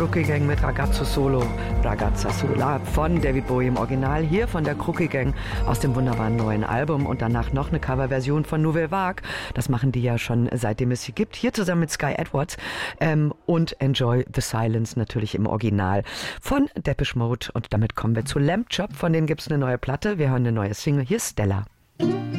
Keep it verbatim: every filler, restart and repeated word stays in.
Crookie Gang mit Ragazzo Solo, Ragazza Sola von David Bowie im Original, hier von der Crookie Gang aus dem wunderbaren neuen Album und danach noch eine Coverversion von Nouvelle Vague. Das machen die ja schon seitdem es sie gibt, hier zusammen mit Sky Edwards ähm, und Enjoy the Silence natürlich im Original von Depeche Mode und damit kommen wir zu Lamb Chop, von denen gibt es eine neue Platte, wir hören eine neue Single, hier ist Stella.